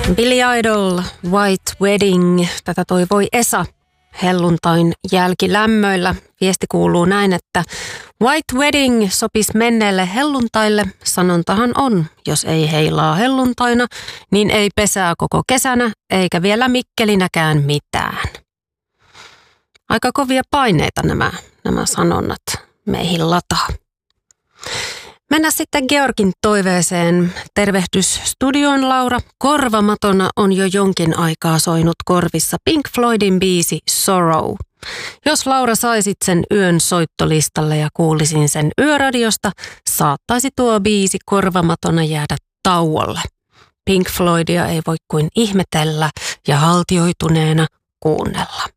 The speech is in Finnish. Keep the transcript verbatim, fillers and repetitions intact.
Billy Idol, White Wedding. Tätä toivoi Esa helluntain jälkilämmöillä. Viesti kuuluu näin, että White Wedding sopisi menneelle helluntaille. Sanontahan on, jos ei heilaa helluntaina, niin ei pesää koko kesänä, eikä vielä Mikkelinäkään mitään. Aika kovia paineita nämä, nämä sanonnat meihin lataa. Mennään sitten Georgin toiveeseen. Tervehdys studioon, Laura. Korvamatona on jo jonkin aikaa soinut korvissa Pink Floydin biisi Sorrow. Jos Laura saisit sen yön soittolistalle ja kuulisin sen yöradiosta, saattaisi tuo biisi korvamatona jäädä tauolle. Pink Floydia ei voi kuin ihmetellä ja haltioituneena kuunnella.